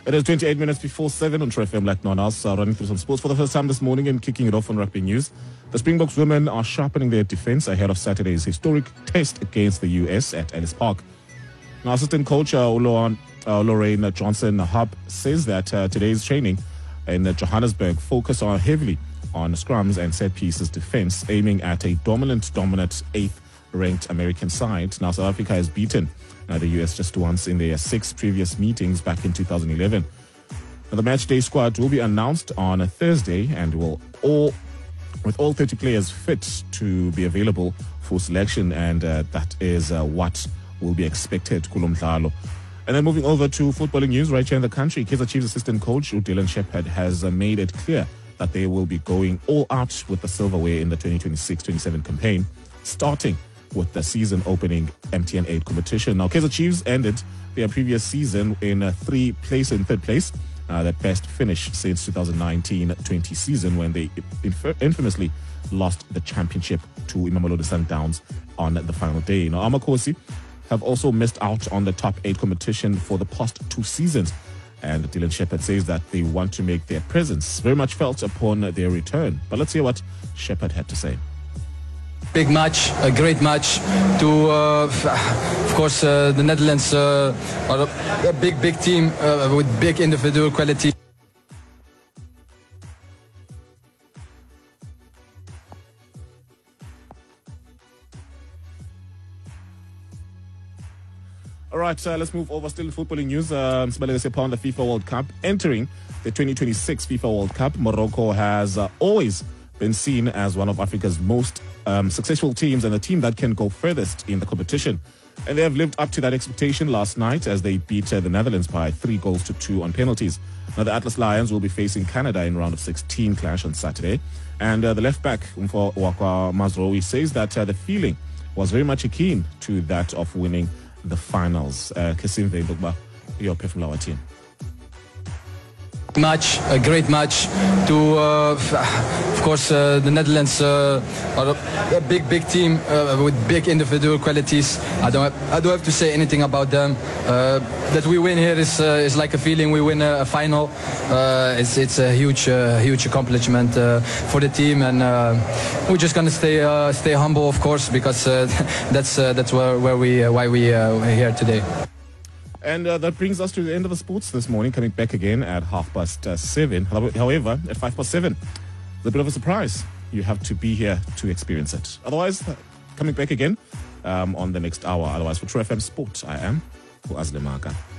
It is 28 minutes before 7 on True FM Black Nonas, running through some sports for the first time this morning and kicking it off on rugby news. The Springboks women are sharpening their defense ahead of Saturday's historic test against the US at Ellis Park. Now, assistant coach Lorraine Johnson-Hub says that today's training in Johannesburg focus heavily on scrums and set pieces defense, aiming at a dominant 8th-ranked American side. Now, South Africa has beaten the US just once in their 6 previous meetings back in 2011. Now, the match day squad will be announced on a Thursday and with all 30 players fit to be available for selection, and that is what will be expected. Kulomdlalo. And then moving over to footballing news right here in the country, Kaizer Chiefs assistant coach Dylan Shepherd has made it clear that they will be going all out with the silverware in the 2026-27 campaign, starting with the season opening MTN 8 competition. Now, Kaizer Chiefs ended their previous season in third place, that best finish since 2019-20 season, when they infamously lost the championship to Mamelodi Sundowns on the final day. Now, Amakosi have also missed out on the top 8 competition for the past 2 seasons, and Dylan Shepherd says that they want to make their presence very much felt upon their return. But let's hear what Shepherd had to say. Big match, a great match to, of course, the Netherlands are a big team with big individual quality. All right, let's move over. Still in footballing news. Upon the FIFA World Cup. Entering the 2026 FIFA World Cup, Morocco has always been seen as one of Africa's most successful teams and a team that can go furthest in the competition. And they have lived up to that expectation last night as they beat the Netherlands by 3-2 on penalties. Now, the Atlas Lions will be facing Canada in round of 16 clash on Saturday. And the left back, Mfo Wakwa Mazrowi, says that the feeling was very much akin to that of winning the finals. Kesimve Ndogba, your pick from our team. Match, a great match to, of course, the Netherlands are a big team with big individual qualities. I don't have to say anything about them. That we win here is like a feeling we win a final. It's a huge accomplishment for the team, and we're just gonna stay humble, of course, because that's why we're here today. And that brings us to the end of the sports this morning, coming back again at 7:30. However, at 7:05, it's a bit of a surprise. You have to be here to experience it. Otherwise, coming back again on the next hour. Otherwise, for True FM Sport, I am Azle Maka.